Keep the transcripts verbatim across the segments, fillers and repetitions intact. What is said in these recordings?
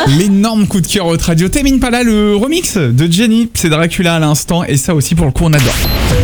L'énorme coup de cœur au radio. T'es pas là, le remix de Jenny, c'est Dracula à l'instant, et ça aussi pour le coup on adore.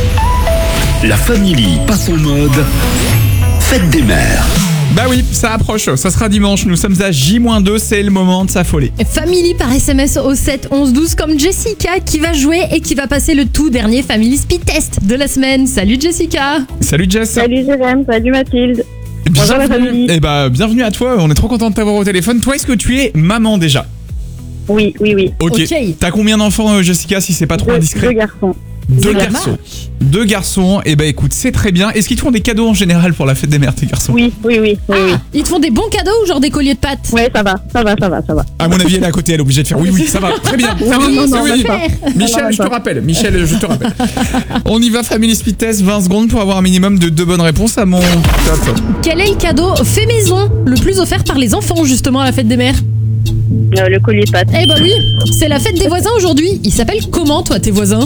La Family passe en mode fête des mères. Bah oui, ça approche, ça sera dimanche, nous sommes à J deux, c'est le moment de s'affoler. Family par S M S au sept onze douze comme Jessica qui va jouer et qui va passer le tout dernier Family Speed Test de la semaine. Salut Jessica. Salut Jess. Salut Jérém, salut Mathilde. Bonjour la famille. Eh bah bienvenue à toi, on est trop content de t'avoir au téléphone. Toi, est-ce que tu es maman déjà? Oui, oui, oui. Ok. Ok. T'as combien d'enfants, Jessica, si c'est pas trop Deux, indiscret? deux garçons. Deux Ça garçons. marche. Deux garçons, et bah écoute, c'est très bien. Est-ce qu'ils te font des cadeaux en général pour la fête des mères, tes garçons? Oui, oui, oui, oui, oui. Ah, ils te font des bons cadeaux ou genre des colliers de pâtes? Ouais, ça va, ça va, ça va, ça va. À mon avis, elle est à côté, elle est obligée de faire oui, oui, ça va, très bien. Non, non, non, Oui, oui. même pas. Michel, Non, je te même pas. rappelle. Michel, je te rappelle. On y va, Family Speed Test, vingt secondes pour avoir un minimum de deux bonnes réponses à mon top. Quel est le cadeau fait maison le plus offert par les enfants justement à la fête des mères? Euh, le collier de pâtes. Eh bah oui, c'est la fête des voisins aujourd'hui. Ils s'appellent comment toi tes voisins?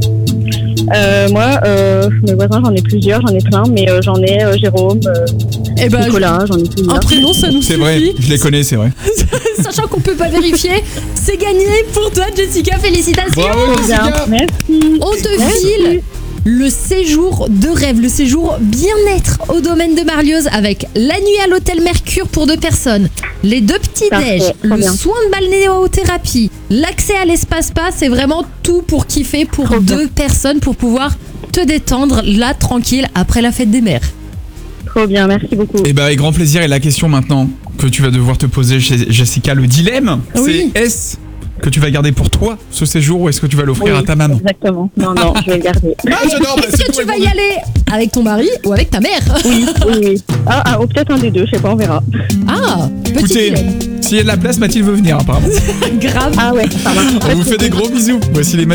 Euh, moi, euh, mes voisins, j'en ai plusieurs, j'en ai plein, mais euh, j'en ai euh, Jérôme, euh, Eh bah Nicolas, j'en ai plusieurs. un prénom ça nous C'est suffit. vrai, je les connais, c'est vrai. Sachant qu'on peut pas vérifier, c'est gagné pour toi Jessica, félicitations. Bravo, Très bien, Jessica. merci. On te Merci. file le séjour de rêve, le séjour bien-être au domaine de Marlioz avec la nuit à l'hôtel Mercure pour deux personnes, les deux petits Parfait, déj, trop le bien. soin de balnéothérapie, l'accès à l'espace spa, c'est vraiment tout pour kiffer pour Trop bien. deux personnes pour pouvoir te détendre là tranquille après la fête des mères. Trop bien, merci beaucoup. Et bah avec grand plaisir, et la question maintenant que tu vas devoir te poser chez Jessica, le dilemme, Oui. c'est est-ce que tu vas garder pour toi ce séjour ou est-ce que tu vas l'offrir Oui, à ta maman? Exactement. Non, non, je vais le garder. Ah, j'adore, bah, Est-ce c'est que tout tu vas y répondu. aller avec ton mari ou avec ta mère? Oui, oui, oui. Ah, ah, ou peut-être un des deux, je sais pas, on verra. Ah, petit Écoutez, dilemme. s'il y a de la place, Mathilde veut venir apparemment. Grave. Ah ouais, ça marche. On vous fait des gros bisous. Voici les